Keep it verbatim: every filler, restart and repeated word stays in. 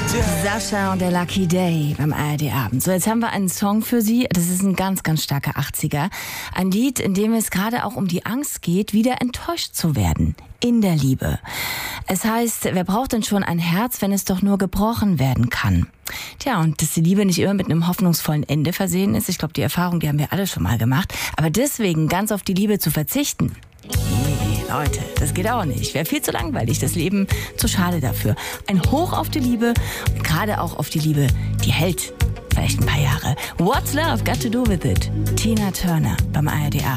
Sascha und der Lucky Day beim A R D-Abend. So, jetzt haben wir einen Song für Sie. Das ist ein ganz, ganz starker achtziger. Ein Lied, in dem es gerade auch um die Angst geht, wieder enttäuscht zu werden. In der Liebe. Es heißt, wer braucht denn schon ein Herz, wenn es doch nur gebrochen werden kann? Tja, und dass die Liebe nicht immer mit einem hoffnungsvollen Ende versehen ist, ich glaube, die Erfahrung, die haben wir alle schon mal gemacht. Aber deswegen ganz auf die Liebe zu verzichten, nee, Leute, das geht auch nicht. Wäre viel zu langweilig, das Leben zu schade dafür. Ein Hoch auf die Liebe und gerade auch auf die Liebe, die hält vielleicht ein paar Jahre. What's Love Got to Do With It? Tina Turner beim A R D-Abend.